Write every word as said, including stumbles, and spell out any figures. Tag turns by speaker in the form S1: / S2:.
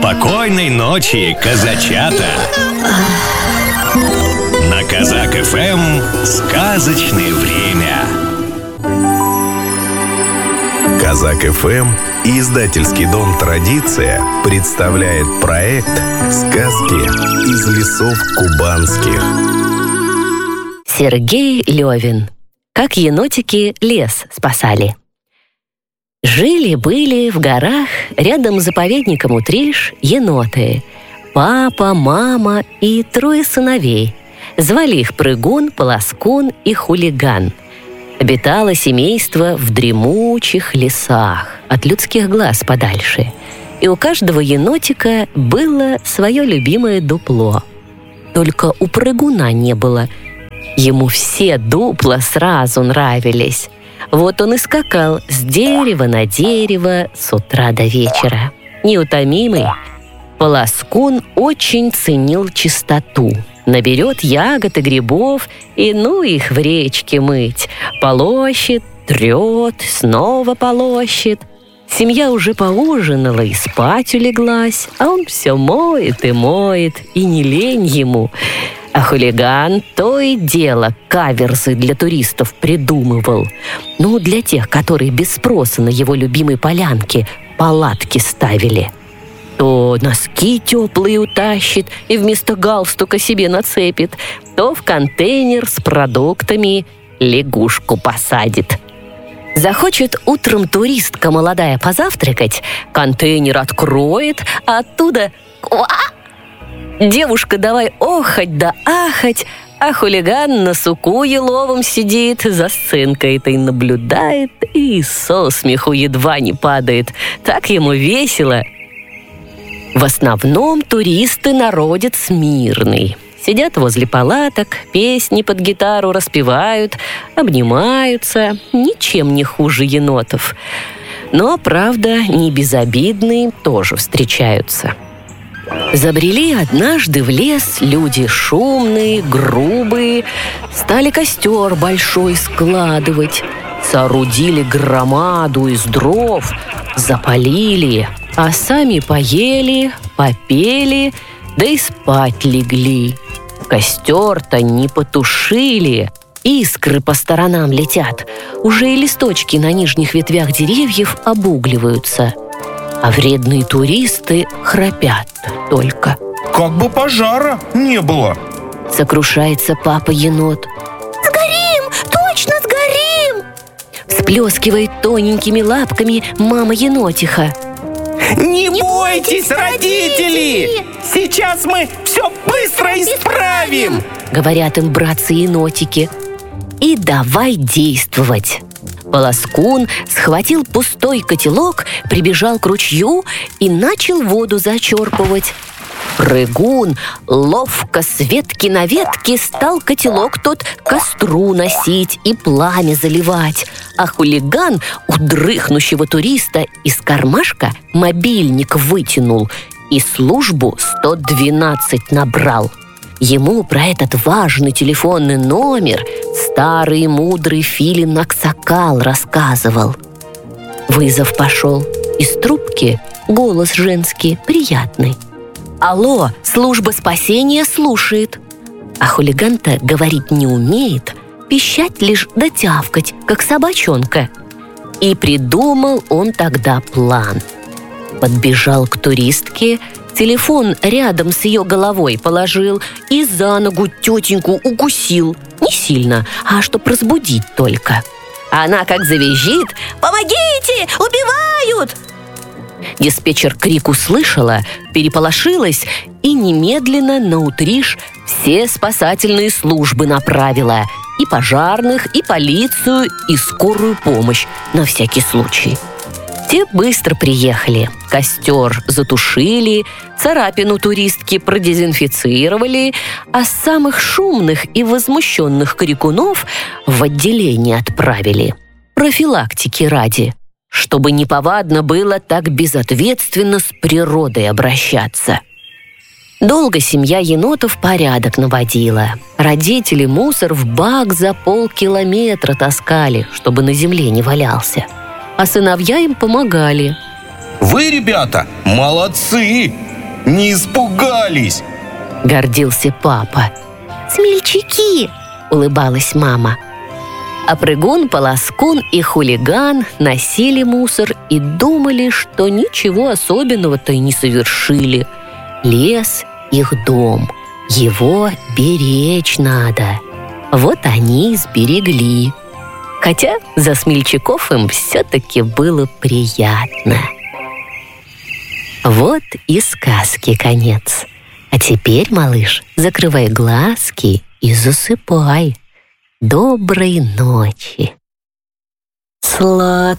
S1: Спокойной ночи, казачата! На Казак эф эм сказочное время.
S2: Казак эф эм и издательский дом «Традиция» представляет проект «Сказки из лесов кубанских».
S3: Сергей Левин. Как енотики лес спасали. Жили-были в горах рядом с заповедником Утриш еноты. Папа, мама и трое сыновей. Звали их Прыгун, Полоскун и Хулиган. Обитало семейство в дремучих лесах, от людских глаз подальше. И у каждого енотика было свое любимое дупло. Только у Прыгуна не было. Ему все дупла сразу нравились. Вот он и скакал с дерева на дерево с утра до вечера. Неутомимый. Полоскун очень ценил чистоту. Наберет ягод и грибов, и ну их в речке мыть. Полощет, трет, снова полощет. Семья уже поужинала и спать улеглась, а он все моет и моет, и не лень ему. А Хулиган то и дело каверзы для туристов придумывал. Ну, для тех, которые без спроса на его любимой полянке палатки ставили. То носки теплые утащит и вместо галстука себе нацепит, то в контейнер с продуктами лягушку посадит. Захочет утром туристка молодая позавтракать, контейнер откроет, а оттуда ква! Девушка давай охать да ахать, а Хулиган на суку еловом сидит, за сценкой этой наблюдает и со смеху едва не падает. Так ему весело. В основном туристы народец мирный. Сидят возле палаток, песни под гитару распевают, обнимаются, ничем не хуже енотов. Но, правда, не безобидные тоже встречаются. Забрели однажды в лес люди шумные, грубые, стали костер большой складывать, соорудили громаду из дров, запалили, а сами поели, попели, да и спать легли. Костер-то не потушили, искры по сторонам летят, уже и листочки на нижних ветвях деревьев обугливаются. А вредные туристы храпят только.
S4: Как бы пожара не было.
S3: Сокрушается папа-енот.
S5: Сгорим! Точно сгорим!
S3: Всплескивает тоненькими лапками мама-енотиха.
S6: Не, Не бойтесь, родители! Сейчас мы все быстро исправим!
S3: Говорят им братцы-енотики. И давай действовать. Полоскун схватил пустой котелок, прибежал к ручью и начал воду зачерпывать. Прыгун ловко с ветки на ветке стал котелок тот к костру носить и пламя заливать. А Хулиган у дрыхнущего туриста из кармашка мобильник вытянул и службу сто двенадцать набрал. Ему про этот важный телефонный номер старый мудрый филин Аксакал рассказывал. Вызов пошел. Из трубки голос женский, приятный. «Алло, служба спасения слушает». А Хулиган-то говорить не умеет, пищать лишь да тявкать, как собачонка. И придумал он тогда план. Подбежал к туристке, телефон рядом с ее головой положил и за ногу тетеньку укусил. Не сильно, а чтоб разбудить только. Она как завизжит: «Помогите! Убивают!» Диспетчер крик услышала, переполошилась и немедленно на Утриш все спасательные службы направила. И пожарных, и полицию, и скорую помощь на всякий случай. Те быстро приехали, костер затушили, царапину туристки продезинфицировали, а самых шумных и возмущенных крикунов в отделение отправили. Профилактики ради, чтобы неповадно было так безответственно с природой обращаться. Долго семья енотов порядок наводила. Родители мусор в бак за полкилометра таскали, чтобы на земле не валялся. А сыновья им помогали.
S4: Вы, ребята, молодцы! не испугались.
S3: Гордился папа.
S5: Смельчаки!
S3: Улыбалась мама. А Прыгун, Полоскун и Хулиган носили мусор и думали, что ничего особенного-то и не совершили. Лес — их дом, его беречь надо. Вот они и сберегли. Хотя за смельчаков им все-таки было приятно. Вот и сказки конец. А теперь, малыш, закрывай глазки и засыпай. Доброй ночи. Сладкой